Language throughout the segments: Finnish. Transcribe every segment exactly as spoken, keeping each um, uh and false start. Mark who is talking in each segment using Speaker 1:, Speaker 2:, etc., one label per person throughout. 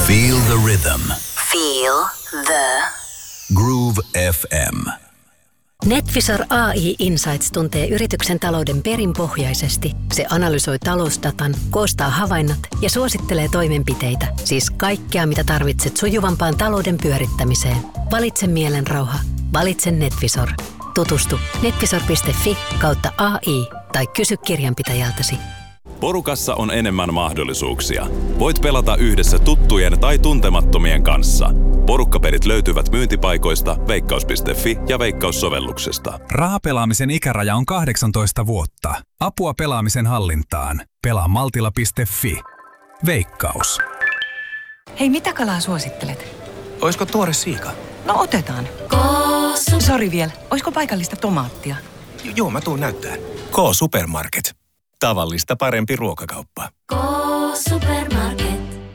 Speaker 1: Feel the rhythm.
Speaker 2: Feel the
Speaker 1: Groove F M.
Speaker 3: NetVisor A I Insights tuntee yrityksen talouden perinpohjaisesti. Se analysoi talousdatan, koostaa havainnot ja suosittelee toimenpiteitä. Siis kaikkea, mitä tarvitset sujuvampaan talouden pyörittämiseen. Valitse mielenrauha. Valitse NetVisor. Tutustu netvisor piste fi kautta A I tai kysy kirjanpitäjältäsi.
Speaker 4: Porukassa on enemmän mahdollisuuksia. Voit pelata yhdessä tuttujen tai tuntemattomien kanssa. Porukkapelit löytyvät myyntipaikoista veikkaus piste fi ja Veikkaus-sovelluksesta.
Speaker 5: Rahapelaamisen ikäraja on kahdeksantoista vuotta. Apua pelaamisen hallintaan. Pelaa maltilla piste fi. Veikkaus.
Speaker 6: Hei, mitä kalaa suosittelet?
Speaker 7: Oisko tuore siika?
Speaker 6: No otetaan. Sori vielä. Oisko paikallista tomaattia?
Speaker 7: J- joo, mä tuun näyttää. K-Supermarket. Tavallista parempi ruokakauppa.
Speaker 2: K-Supermarket.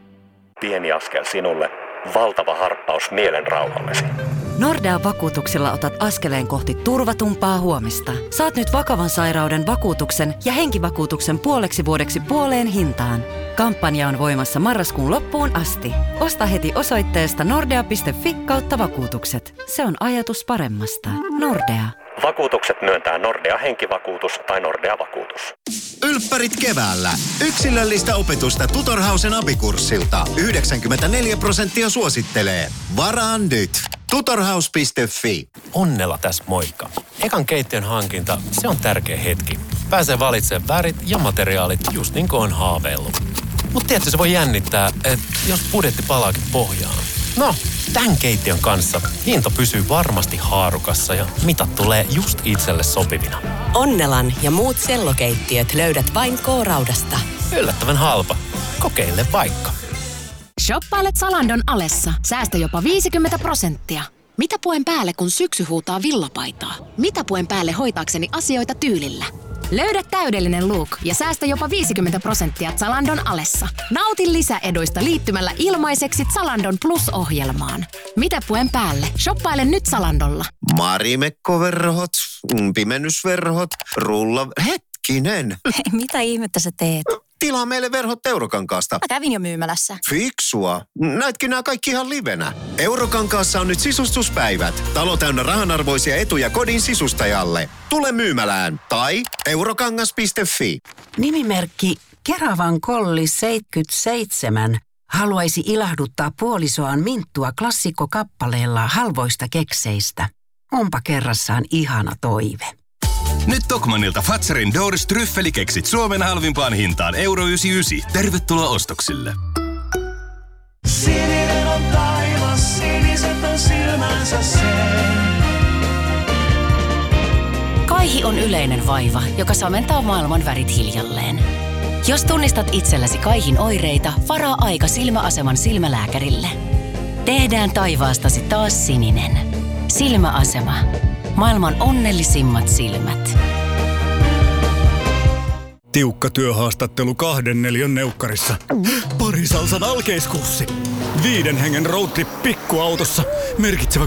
Speaker 8: Pieni askel sinulle, valtava harppaus mielen rauhallesi.
Speaker 9: Nordea vakuutuksella otat askeleen kohti turvatumpaa huomista. Saat nyt vakavan sairauden vakuutuksen ja henkivakuutuksen puoleksi vuodeksi puoleen hintaan. Kampanja on voimassa marraskuun loppuun asti. Osta heti osoitteesta nordea piste fi kautta vakuutukset. Se on ajatus paremmasta. Nordea.
Speaker 8: Vakuutukset myöntää Nordea henkivakuutus tai Nordea vakuutus.
Speaker 10: Ylppärit keväällä. Yksilöllistä opetusta Tutorhausen abikurssilta. yhdeksänkymmentäneljä prosenttia suosittelee. Varaa nyt. tutorhaus piste fi.
Speaker 7: Onnella tässä moikka. Ekan keittiön hankinta, se on tärkeä hetki. Pääsee valitsemaan värit ja materiaalit just niin kuin on haaveillut. Mutta tietysti se voi jännittää, että jos budjetti palaakin pohjaan. No, tämän keittiön kanssa hinta pysyy varmasti haarukassa ja mitat tulee just itselle sopivina.
Speaker 11: Onnelan ja muut sellokeittiöt löydät vain K-Raudasta.
Speaker 7: Yllättävän halpa. Kokeile vaikka.
Speaker 12: Shoppailet Zalandon alessa. Säästä jopa viisikymmentä prosenttia. Mitä puen päälle, kun syksy huutaa villapaitaa? Mitä puen päälle hoitaakseni asioita tyylillä? Löydä täydellinen look ja säästä jopa viisikymmentä prosenttia Zalandon alessa. Nauti lisäeduista liittymällä ilmaiseksi Zalandon Plus-ohjelmaan. Mitä puen päälle? Shoppaile nyt Zalandolla.
Speaker 10: Marimekkoverhot, pimennysverhot, rulla... Hetkinen!
Speaker 13: Mitä ihmettä sä teet?
Speaker 10: Tilaa meille verhot Eurokankaasta.
Speaker 13: Mä kävin jo myymälässä.
Speaker 10: Fiksua. Näitkö nämä kaikki ihan livenä? Eurokankaassa on nyt sisustuspäivät. Talo täynnä rahanarvoisia etuja kodin sisustajalle. Tule myymälään tai eurokangas piste fi.
Speaker 14: Nimimerkki Keravan Kolli seitsemänkymmentäseitsemän haluaisi ilahduttaa puolisoaan Minttua klassikkokappaleella halvoista kekseistä. Onpa kerrassaan ihana toive.
Speaker 15: Nyt Tokmannilta Fatsarin Doors tryffelikeksit Suomen halvimpaan hintaan euro yhdeksänkymmentäyhdeksän. Tervetuloa ostoksille.
Speaker 16: Sininen on taivas, siniset on silmänsä sen.
Speaker 17: Kaihi on yleinen vaiva, joka samentaa maailman värit hiljalleen. Jos tunnistat itsellesi kaihin oireita, varaa aika Silmäaseman silmälääkärille. Tehdään taivaastasi taas sininen. Silmäasema. Maailman onnellisimmat silmät.
Speaker 18: Tiukka työhaastattelu kahden neliön neukkarissa. Parisalsan alkeiskurssi. Viiden hengen roadtrip pikkuautossa. Merkitsevä